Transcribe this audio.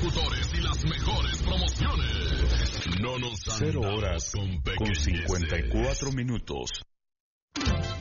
locutores y las mejores promociones. No nos 0 horas con 54 minutos.